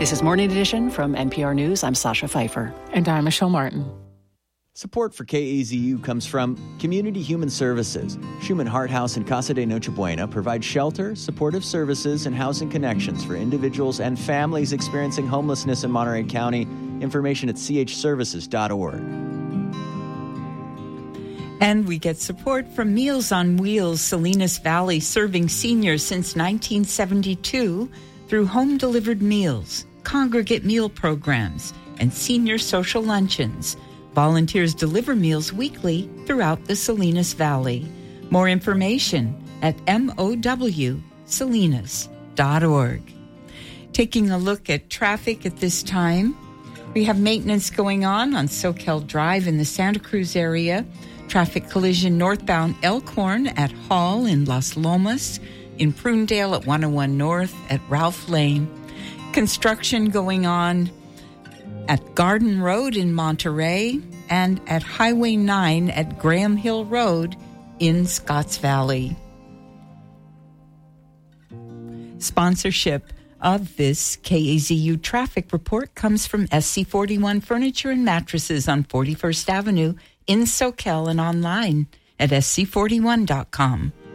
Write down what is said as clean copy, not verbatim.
This is Morning Edition from NPR News. I'm Sasha Pfeiffer. And I'm Michelle Martin. Support for KAZU comes from Community Human Services. Schumann Hart House in Casa de Noche Buena provides shelter, supportive services, and housing connections for individuals and families experiencing homelessness in Monterey County. Information at chservices.org. And we get support from Meals on Wheels, Salinas Valley, serving seniors since 1972 through home-delivered meals, congregate meal programs, and senior social luncheons. Volunteers deliver meals weekly throughout the Salinas Valley. More information at mowsalinas.org. Taking a look at traffic at this time, we have maintenance going on Soquel Drive in the Santa Cruz area. Traffic collision northbound Elkhorn at Hall in Las Lomas, in Prunedale at 101 North at Ralph Lane. Construction going on at Garden Road in Monterey and at Highway 9 at Graham Hill Road in Scotts Valley. Sponsorship of this KAZU traffic report comes from SC41 Furniture and Mattresses on 41st Avenue in Soquel and online at sc41.com.